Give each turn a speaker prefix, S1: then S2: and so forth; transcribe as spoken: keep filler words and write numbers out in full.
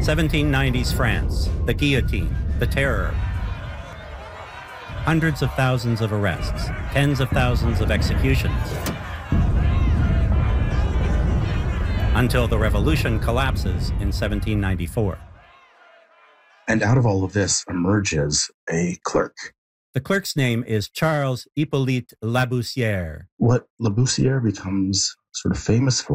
S1: seventeen nineties France, the guillotine, the terror. Hundreds of thousands of arrests, tens of thousands of executions. Until the revolution collapses in seventeen ninety-four.
S2: And out of all of this emerges a clerk.
S1: The clerk's name is Charles Hippolyte Laboussière.
S2: What Laboussière becomes sort of famous for